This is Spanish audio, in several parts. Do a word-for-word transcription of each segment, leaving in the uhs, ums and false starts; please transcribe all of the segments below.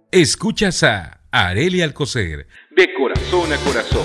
Escuchas a Arely Alcocer, de corazón a corazón.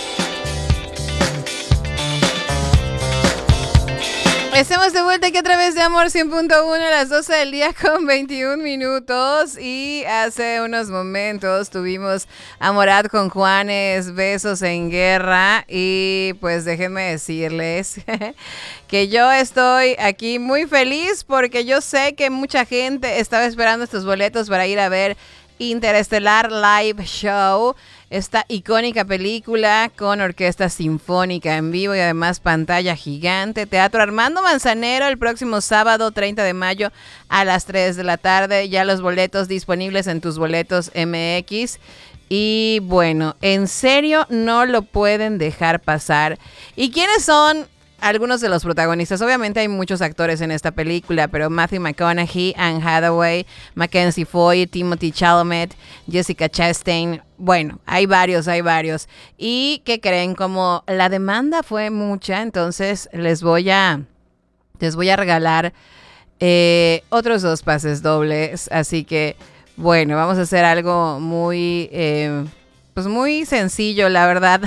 Estamos de vuelta aquí a través de Amor cien punto uno a las doce del día con veintiún minutos y hace unos momentos tuvimos a Morat con Juanes, Besos en Guerra y pues déjenme decirles que yo estoy aquí muy feliz porque yo sé que mucha gente estaba esperando estos boletos para ir a ver Interestelar Live Show, esta icónica película con orquesta sinfónica en vivo y además pantalla gigante. Teatro Armando Manzanero el próximo sábado treinta de mayo a las tres de la tarde. Ya los boletos disponibles en Tus Boletos M X. Y bueno, en serio no lo pueden dejar pasar. ¿Y quiénes son algunos de los protagonistas? Obviamente hay muchos actores en esta película, pero Matthew McConaughey, Anne Hathaway, Mackenzie Foy, Timothy Chalamet, Jessica Chastain. Bueno, hay varios, hay varios. ¿Y qué creen? Como la demanda fue mucha, entonces les voy a, les voy a regalar eh, otros dos pases dobles. Así que, bueno, vamos a hacer algo muy... Eh, Pues muy sencillo, la verdad.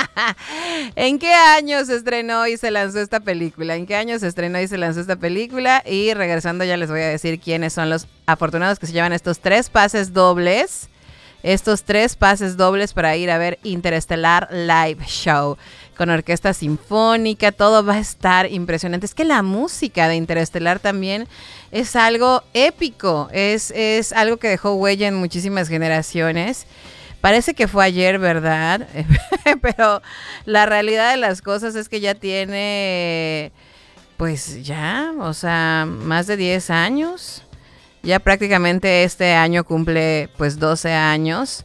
¿En qué año se estrenó y se lanzó esta película? ¿En qué año se estrenó y se lanzó esta película? Y regresando ya les voy a decir quiénes son los afortunados que se llevan estos tres pases dobles. Estos tres pases dobles para ir a ver Interestelar Live Show. Con orquesta sinfónica, todo va a estar impresionante. Es que la música de Interestelar también es algo épico. Es, es algo que dejó huella en muchísimas generaciones. Parece que fue ayer, ¿verdad? Pero la realidad de las cosas es que ya tiene, pues ya, o sea, más de diez años. Ya prácticamente este año cumple pues doce años.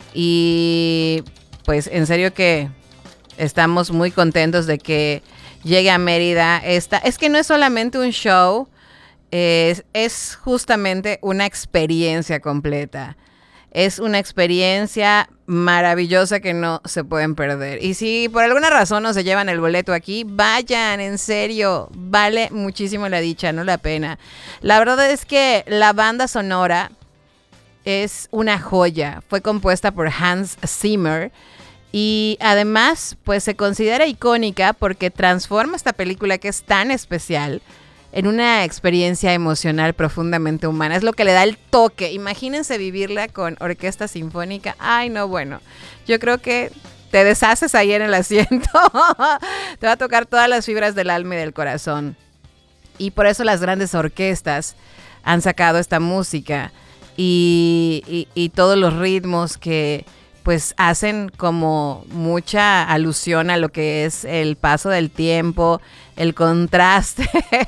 Y pues en serio que estamos muy contentos de que llegue a Mérida. Esta, es que no es solamente un show, es, es justamente una experiencia completa. Es una experiencia maravillosa que no se pueden perder. Y si por alguna razón no se llevan el boleto aquí, vayan, en serio, vale muchísimo la dicha, no la pena. La verdad es que la banda sonora es una joya. Fue compuesta por Hans Zimmer y además pues se considera icónica porque transforma esta película que es tan especial en una experiencia emocional profundamente humana. Es lo que le da el toque. Imagínense vivirla con orquesta sinfónica. Ay, no, bueno. Yo creo que te deshaces ahí en el asiento. Te va a tocar todas las fibras del alma y del corazón. Y por eso las grandes orquestas han sacado esta música. Y, y, y todos los ritmos que pues hacen como mucha alusión a lo que es el paso del tiempo, el contraste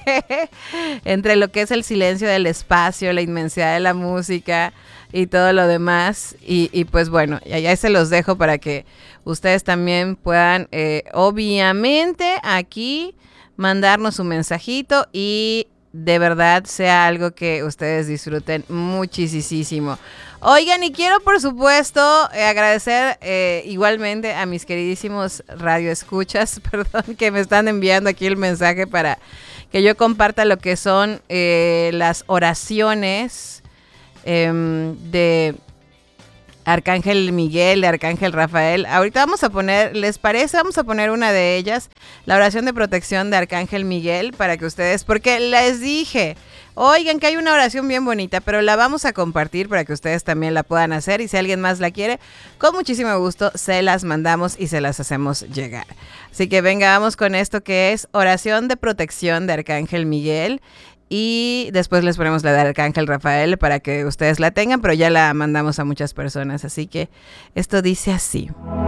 entre lo que es el silencio del espacio, la inmensidad de la música y todo lo demás. Y, y pues bueno, ya se los dejo para que ustedes también puedan, eh, obviamente, aquí mandarnos un mensajito y de verdad sea algo que ustedes disfruten muchísimo. Oigan, y quiero por supuesto eh, agradecer eh, igualmente a mis queridísimos radioescuchas, perdón, que me están enviando aquí el mensaje para que yo comparta lo que son eh, las oraciones eh, de Arcángel Miguel, de Arcángel Rafael. Ahorita vamos a poner, ¿les parece? Vamos a poner una de ellas, la oración de protección de Arcángel Miguel, para que ustedes, porque les dije, oigan que hay una oración bien bonita, pero la vamos a compartir para que ustedes también la puedan hacer y si alguien más la quiere, con muchísimo gusto se las mandamos y se las hacemos llegar. Así que venga, vamos con esto que es oración de protección de Arcángel Miguel. Y después les ponemos la de Arcángel Rafael para que ustedes la tengan, pero ya la mandamos a muchas personas. Así que esto dice así.